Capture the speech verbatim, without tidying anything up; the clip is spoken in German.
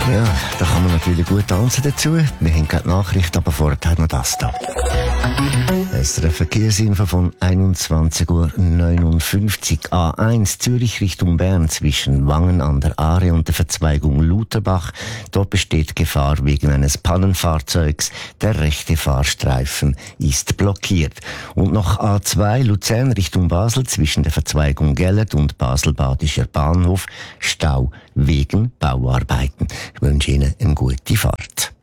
Ja, da kann man natürlich gut tanzen dazu. Wir haben gerade Nachrichten, aber vorher hat noch das da. Es ist eine Verkehrsinfo von einundzwanzig Uhr neunundfünfzig. A eins Zürich Richtung Bern zwischen Wangen an der Aare und der Verzweigung Lutherbach. Dort besteht Gefahr wegen eines Pannenfahrzeugs. Der rechte Fahrstreifen ist blockiert. Und noch A zwei Luzern Richtung Basel zwischen der Verzweigung Gellert und Basel-Badischer Bahnhof. Stau wegen Bauarbeiten. Ich wünsche Ihnen eine gute Fahrt.